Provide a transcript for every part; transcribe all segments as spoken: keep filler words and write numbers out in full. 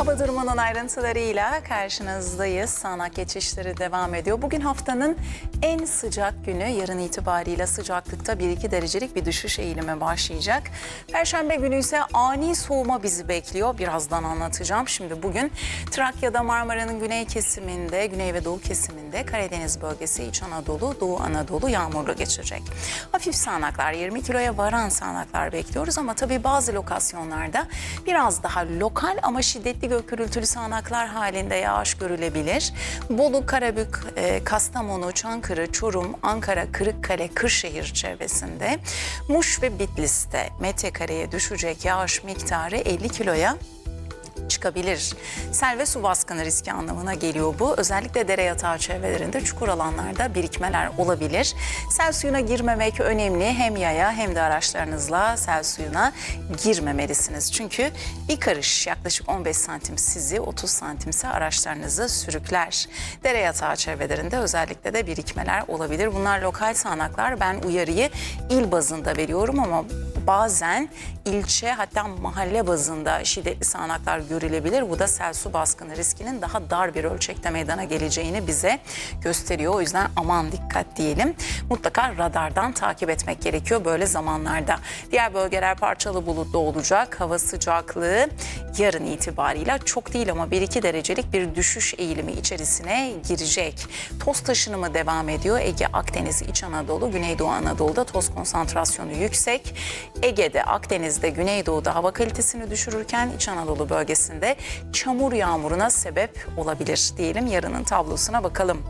Hava durumunun ayrıntılarıyla karşınızdayız. Sağanak geçişleri devam ediyor. Bugün haftanın en sıcak günü. Yarın itibariyle sıcaklıkta bir iki derecelik bir düşüş eğilimi başlayacak. Perşembe günü ise ani soğuma bizi bekliyor. Birazdan anlatacağım. Şimdi bugün Trakya'da, Marmara'nın güney kesiminde, güney ve doğu kesiminde, Karadeniz bölgesi, İç Anadolu, Doğu Anadolu yağmurlu geçecek. Hafif sağanaklar, yirmi kiloya varan sağanaklar bekliyoruz ama tabii bazı lokasyonlarda biraz daha lokal ama şiddetli gök gürültülü sağanaklar halinde yağış görülebilir. Bolu, Karabük, e, Kastamonu, Çankırı, Çorum, Ankara, Kırıkkale, Kırşehir çevresinde, Muş ve Bitlis'te metrekareye düşecek yağış miktarı elli kiloya çıkabilir. Sel ve su baskını riski anlamına geliyor bu. Özellikle dere yatağı çevrelerinde, çukur alanlarda birikmeler olabilir. Sel suyuna girmemek önemli. Hem yaya hem de araçlarınızla sel suyuna girmemelisiniz. Çünkü bir karış yaklaşık on beş santim sizi, otuz santimse araçlarınızı sürükler. Dere yatağı çevrelerinde özellikle de birikmeler olabilir. Bunlar lokal sağanaklar. Ben uyarıyı il bazında veriyorum ama bazen ilçe, hatta mahalle bazında şiddetli sağanaklar görülebilir. Bu da sel su baskını riskinin daha dar bir ölçekte meydana geleceğini bize gösteriyor. O yüzden aman dikkat diyelim. Mutlaka radardan takip etmek gerekiyor böyle zamanlarda. Diğer bölgeler parçalı bulutlu olacak. Hava sıcaklığı yarın itibariyle çok değil ama bir iki derecelik bir düşüş eğilimi içerisine girecek. Toz taşınımı devam ediyor. Ege, Akdeniz, İç Anadolu, Güneydoğu Anadolu'da toz konsantrasyonu yüksek. Ege'de, Akdeniz'de, Güneydoğu'da hava kalitesini düşürürken İç Anadolu bölgesinde çamur yağmuruna sebep olabilir diyelim. Yarının tablosuna bakalım.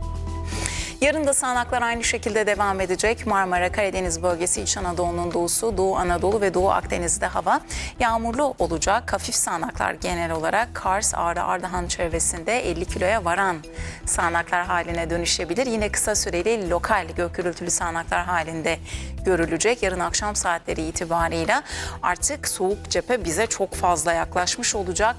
Yarın da sağanaklar aynı şekilde devam edecek. Marmara, Karadeniz bölgesi, İç Anadolu'nun doğusu, Doğu Anadolu ve Doğu Akdeniz'de hava yağmurlu olacak. Hafif sağanaklar genel olarak Kars, Ağrı, Ardahan çevresinde elli kiloya varan sağanaklar haline dönüşebilir. Yine kısa süreli lokal gök gürültülü sağanaklar halinde görülecek. Yarın akşam saatleri itibarıyla artık soğuk cephe bize çok fazla yaklaşmış olacak.